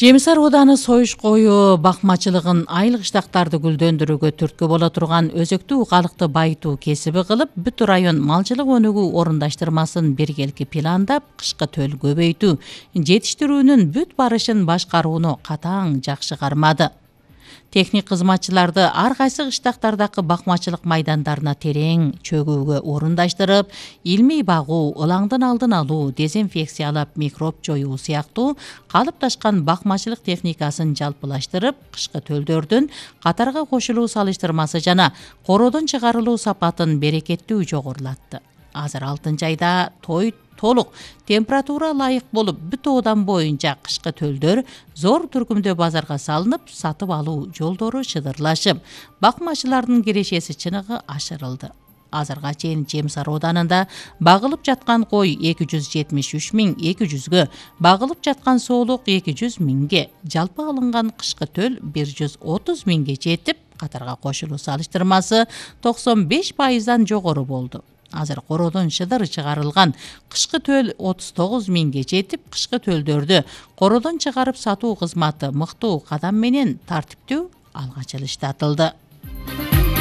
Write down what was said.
Жемисар ооданы союш кою бакмачылыгын айыл кыштактарды гүлдөндүрүүгө түрткү боло турган өзөктүү калыкты байытуу кесиби кылып, бүт район малчылык өнүгүү орундаштырмасын биргеликти пландап, кышкы төл көбөйтүү, жетиштирүүнүн бүт барышын башкарууну катаң жакшы кармады. Техник кызматчыларды ар кайсы кыштактардагы бакмачылык майдандарына терең чөгүүгө орундаштырып, илмий багуу, ылаңдын алдын алуу, дезинфекциялап, микроб жоюу сыяктуу калыпташкан бакмачылык техникасын жалпылаштырып, кышкы төлдөрдүн катарга кошулуу салыштырмасы жана короодон чыгарылуу сапатын берекеттүү жогорулатты. Азыр 6-айда толук температура ылайык болуп, бүт оодан боюнча кышкы төлдөр зор түркүмдө базарга салынып, сатып алуу жолдору шыдырлашып, бакмачылардын кирешеси чыныгы ашырылды. Азырга чейин Жемисар ооданында багылып жаткан кой 273.200гө, багылып жаткан соолук 200.000ге, жалпы алынган кышкы төл 130.000ге жетип, катарга кошулуу салыштырмасы 95%дан жогору болду. Азыр короодон шыдыр чыгарылган кышкы төл 39.000ге жетип, кышкы төлдөрдү короодон чыгарып сатуу кызматы мыктуу кадам менен тартиптүү алга жылыштатылды.